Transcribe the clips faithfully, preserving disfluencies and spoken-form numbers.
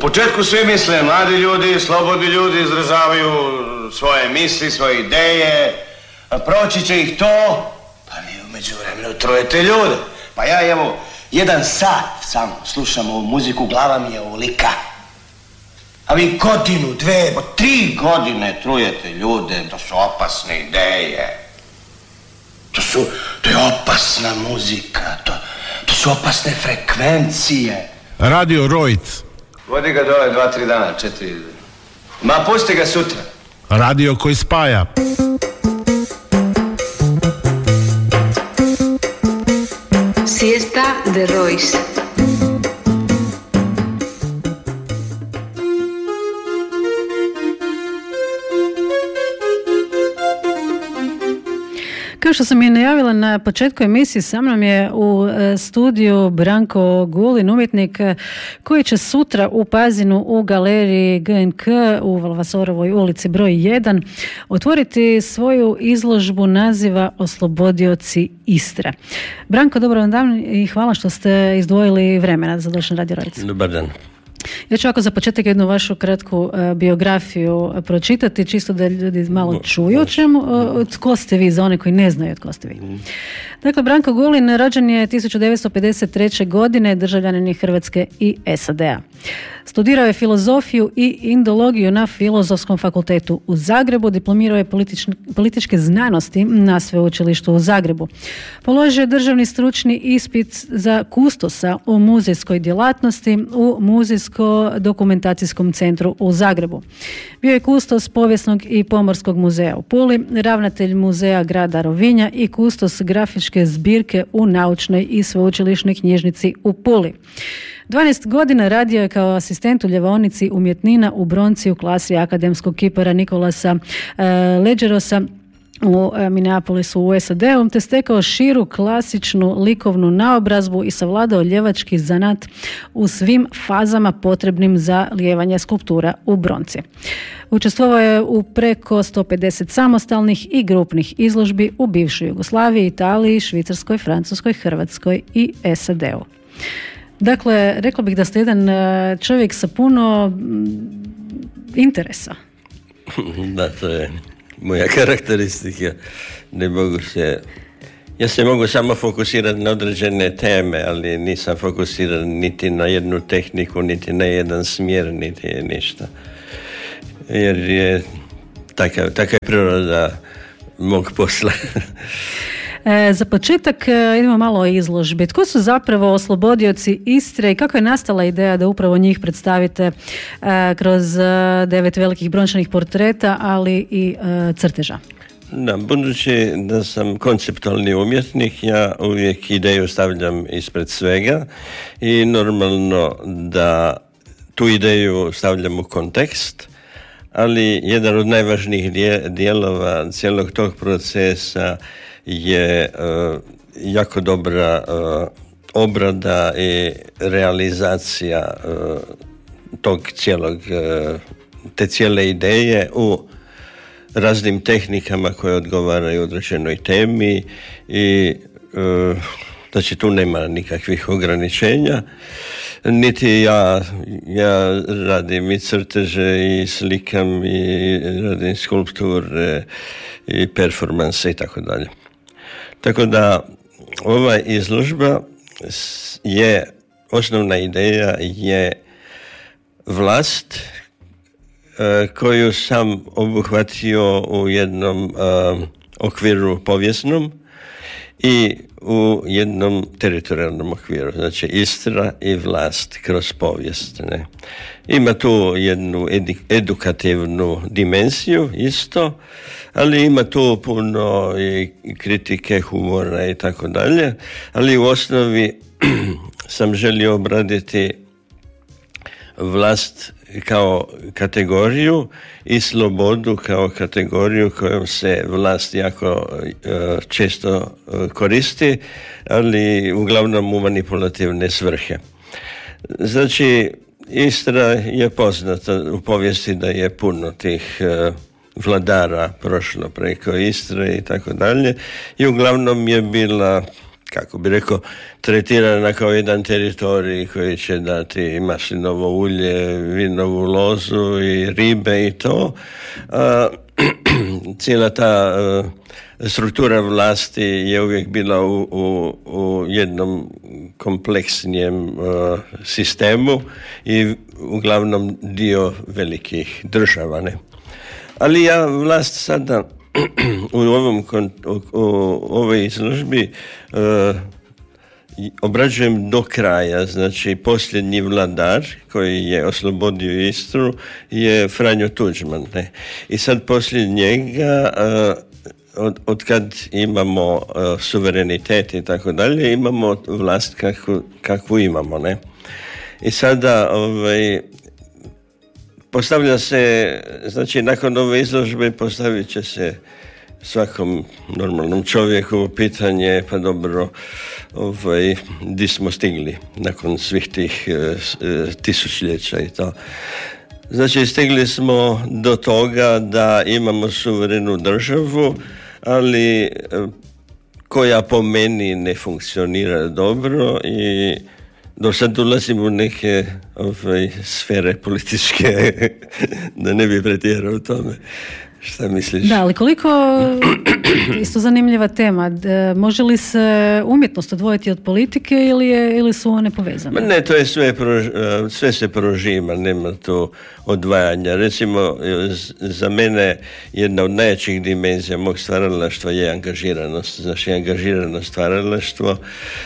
početku svi misle, mladi ljudi, slobodni ljudi izražavaju svoje misli, svoje ideje, a proći će ih to, pa mi u međuvremenu trujete ljude. Pa ja evo, jedan sat samo slušam ovu muziku, glava mi je ulika. A vi godinu, dve, tri godine trujete ljude, to su opasne ideje. To su, to je opasna muzika, to, to su opasne frekvencije. Radio Rojc. Vodi ga dole dva, tri dana, četiri. Ma pusti ga sutra. Radio koji spaja. Siesta de Royce. Kao što sam je najavila na početku emisije, sa mnom je u studiju Branko Gulin, umjetnik koji će sutra u Pazinu u galeriji G N K u Valvasorovoj ulici broj jedan otvoriti svoju izložbu naziva Oslobodioci Istre. Branko, dobar vam dan i hvala što ste izdvojili vremena za došli na Radio Rojc. Dobar dan. Ja ću ako za početak jednu vašu kratku uh, biografiju uh, pročitati, čisto da ljudi malo čuju o čemu, uh, tko ste vi, za one koji ne znaju tko ste vi. Mm. Dakle, Branko Gulin rođen je tisuću devetsto pedeset treće. godine, državljanin je Hrvatske i S A D-a. Studirao je filozofiju i indologiju na Filozofskom fakultetu u Zagrebu, diplomirao je politič, političke znanosti na Sveučilištu u Zagrebu. Položio je državni stručni ispit za kustosa u muzejskoj djelatnosti u Muzejsko-dokumentacijskom centru u Zagrebu. Bio je kustos Povijesnog i pomorskog muzeja u Puli, ravnatelj muzeja grada Rovinja i kustos grafičke zbirke u Naučnoj i sveučilišnoj knjižnici u Puli. dvanaest godina radio je kao asistent u ljevaonici umjetnina u Bronci u klasi akademskog kipara Nikolasa e, Ledgerosa u e, Minneapolisu u S A D-u, te stekao širu klasičnu likovnu naobrazbu i savladao ljevački zanat u svim fazama potrebnim za lijevanje skulptura u Bronci. Učestvovao je u preko sto pedeset samostalnih i grupnih izložbi u bivšoj Jugoslaviji, Italiji, Švicarskoj, Francuskoj, Hrvatskoj i S A D-u. Dakle, rekla bih da ste jedan čovjek sa puno interesa. Da, to je moja karakteristika. Ne mogu se... Ja se mogu samo fokusirati na određene teme, ali nisam fokusiran niti na jednu tehniku, niti na jedan smjer, niti ništa. Jer je takav, takav priroda mog posla. E, za početak e, idemo malo o izložbi. Tko su zapravo oslobodioci Istre i kako je nastala ideja da upravo njih predstavite e, kroz e, devet velikih brončanih portreta, ali i e, crteža? Da, budući da sam konceptualni umjetnik, ja uvijek ideju stavljam ispred svega i normalno da tu ideju stavljam u kontekst, ali jedan od najvažnijih dijelova cijelog tog procesa je uh, jako dobra uh, obrada i realizacija uh, tog cijelog, uh, te cijele ideje u raznim tehnikama koje odgovaraju određenoj temi i uh, znači tu nema nikakvih ograničenja. Niti ja, ja radim i crteže i slikam i radim skulpture i performanse i tako dalje. Tako da ova izložba je, osnovna ideja je vlast uh, koju sam obuhvatio u jednom uh, okviru povijesnom i u jednom teritorijalnom okviru, znači Istra i vlast kroz povijest. Ne? Ima tu jednu edukativnu dimenziju isto, ali ima tu puno i kritike, humora i tako dalje, ali u osnovi sam želio obraditi vlast kao kategoriju i slobodu kao kategoriju kojom se vlast jako uh, često uh, koristi, ali uglavnom u manipulativne svrhe. Znači, Istra je poznata u povijesti da je puno tih uh, vladara prošlo preko Istre i tako dalje i uglavnom je bila kako bi rekao, tretirana kao jedan teritorij koji će dati maslinovo ulje, vinovu lozu i ribe i to. A, cijela ta a, struktura vlasti je uvijek bila u, u, u jednom kompleksnijem a, sistemu i uglavnom dio velikih država, ne? Ali ja vlast sada u ovom u, u ovoj izložbi uh, obrađujem do kraja. Znači posljednji vladar koji je oslobodio Istru je Franjo Tuđman, ne? I sad poslije njega uh, od, od kad imamo uh, suverenitet i tako dalje, imamo vlast kakvu, kakvu imamo, ne? I sada ovaj postavlja se, znači nakon ove izložbe postavit će se svakom normalnom čovjeku pitanje, pa dobro, ovaj, di smo stigli nakon svih tih e, tisućljeća i to. Znači stigli smo do toga da imamo suverenu državu, ali e, koja po meni ne funkcionira dobro i do sad ulazim u neke ovaj, sfere političke, da ne bi pretjerao u tome. Šta misliš? Da, ali koliko, isto zanimljiva tema, može li se umjetnost odvojiti od politike ili, je, ili su one povezane? Ma ne, to je sve, sve se prožima, nema tu odvajanja. Recimo, za mene jedna od najjačih dimenzija mog stvaralaštva je angažiranost. Znači, angažirano stvaralaštvo.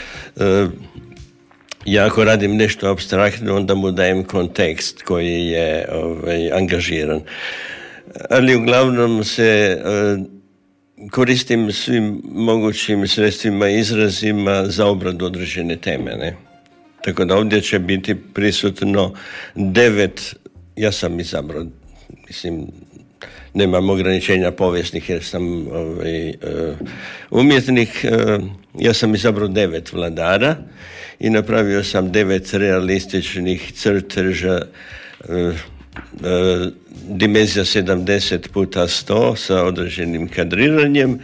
Ja ako radim nešto apstraktno, onda mu dajem kontekst koji je ovaj, angažiran. Ali uglavnom se uh, koristim svim mogućim sredstvima i izrazima za obradu određene teme, ne? Tako da ovdje će biti prisutno devet, ja sam izabrao, mislim, nemam ograničenja povijesnih jer sam ovaj, uh, umjetnik, uh, ja sam izabrao devet vladara i napravio sam devet realističnih crteža, uh, Uh, dimenzija sedamdeset puta sto sa određenim kadriranjem,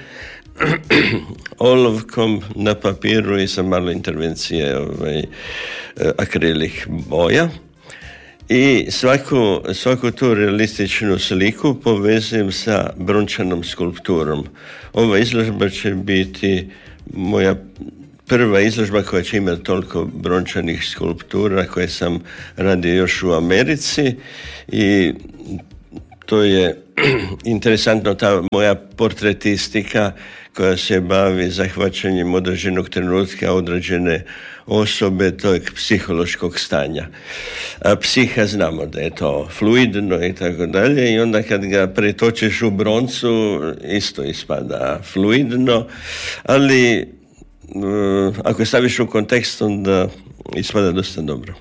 olovkom na papiru i sa malo intervencije ovaj, uh, akrilih boja. I svaku, svaku tu realističnu sliku povezujem sa brončanom skulpturom. Ova izložba će biti moja prva izložba koja će imati toliko brončanih skulptura koje sam radio još u Americi i to je interesantno, ta moja portretistika koja se bavi zahvaćanjem određenog trenutka, određene osobe, tog psihološkog stanja. A psiha znamo da je to fluidno i tako dalje i onda kad ga pretočiš u broncu isto ispada fluidno, ali Uh, ako staviš u kontekst, onda ispada dosta dobro.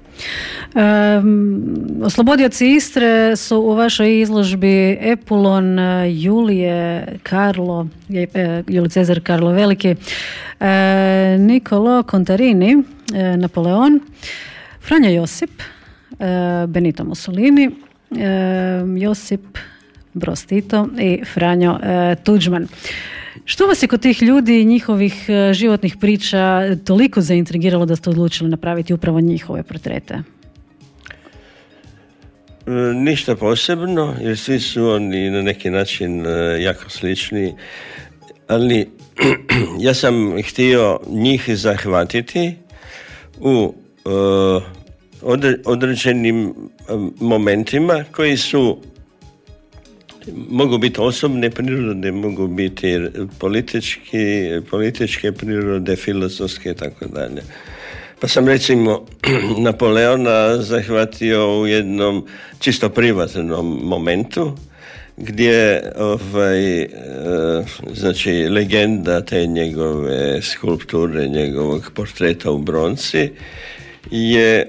Um, Oslobodioci Istre su u vašoj izložbi Epulon, Julije, Karlo, Julij Cezar Karlo Veliki, uh, Niccolo Contarini, uh, Napoleon, Franjo Josip, uh, Benito Mussolini, uh, Josip Broz Tito i Franjo uh, Tuđman. Što vas je kod tih ljudi i njihovih životnih priča toliko zaintrigiralo da ste odlučili napraviti upravo njihove portrete? Ništa posebno, jer svi su oni na neki način jako slični, ali ja sam htio njih zahvatiti u određenim momentima koji su mogu biti osobne prirode, mogu biti politički, političke prirode, filozofske i tako dalje. Pa sam recimo Napoleona zahvatio u jednom čisto privatnom momentu gdje ovaj, znači legenda te njegove skulpture, njegovog portreta u bronci je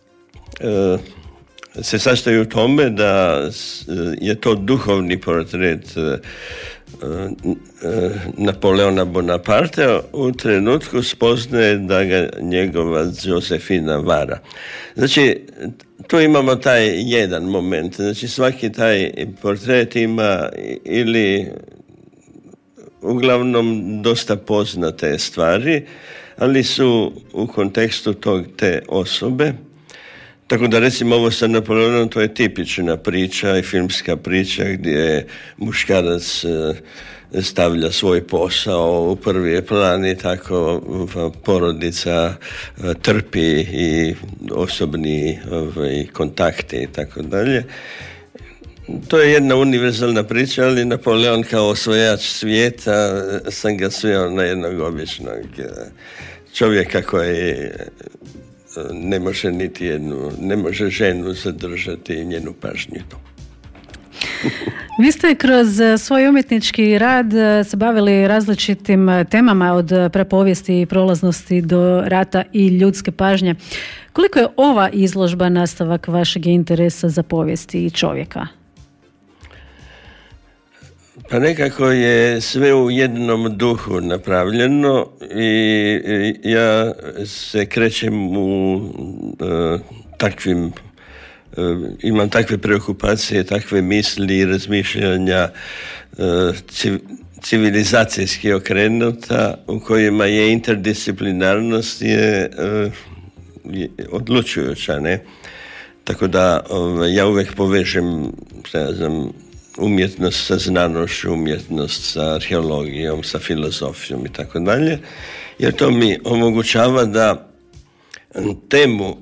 se sastoji u tome da je to duhovni portret Napoleona Bonaparte u trenutku spoznaje da ga njegova Josefina vara. Znači, tu imamo taj jedan moment. Znači, svaki taj portret ima ili uglavnom dosta poznate stvari, ali su u kontekstu tog, te osobe. Tako da recimo ovo sa Napoleonom, to je tipična priča i filmska priča gdje muškarac stavlja svoj posao u prvi plan i tako porodica trpi i osobni ovaj, kontakti i tako dalje. To je jedna univerzalna priča, ali Napoleon kao osvajač svijeta sam ga sveo na jednog običnog čovjeka koji ne može niti jednu, ne može ženu zadržati i njenu pažnju. Vi ste kroz svoj umjetnički rad se bavili različitim temama od prapovijesti i prolaznosti do rata i ljudske pažnje. Koliko je ova izložba nastavak vašeg interesa za povijesti i čovjeka? Pa nekako je sve u jednom duhu napravljeno i ja se krećem u uh, takvim, uh, imam takve preokupacije, takve misli i razmišljanja uh, civ, civilizacijski okrenuta u kojima je interdisciplinarnost je, uh, je odlučujuća, ne? Tako da uh, ja uvijek povežem, šta znam, umjetnost sa znanošću, umjetnost sa arheologijom, sa filozofijom i tako dalje, jer to mi omogućava da temu,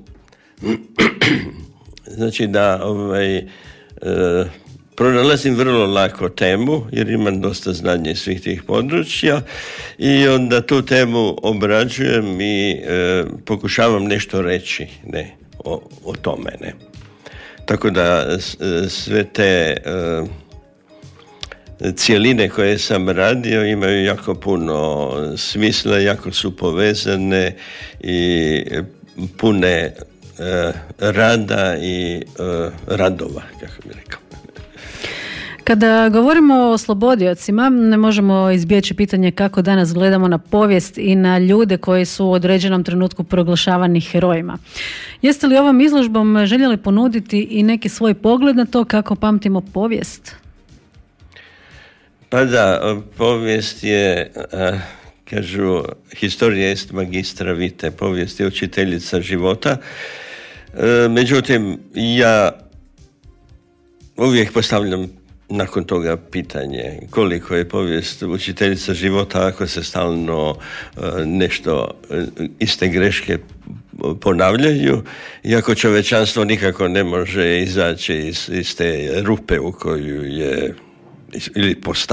znači da ovaj, e, pronalazim vrlo lako temu, jer imam dosta znanja iz svih tih područja i onda tu temu obrađujem i e, pokušavam nešto reći, ne, o, o tome, ne. Tako da sve te uh, cijeline koje sam radio imaju jako puno smisla, jako su povezane i pune uh, rada i uh, radova, kako bi rekao. Kada govorimo o slobodiocima, ne možemo izbjeći pitanje kako danas gledamo na povijest i na ljude koji su u određenom trenutku proglašavani herojima. Jeste li ovom izložbom željeli ponuditi i neki svoj pogled na to kako pamtimo povijest? Pa da, povijest je, kažu, historia est magistra vitae, povijest je učiteljica života. Međutim, ja uvijek postavljam nakon toga pitanje koliko je povijest učiteljica života ako se stalno uh, nešto uh, iste greške ponavljaju i ako čovječanstvo nikako ne može izaći iz, iz te rupe u koju je ili postavljeno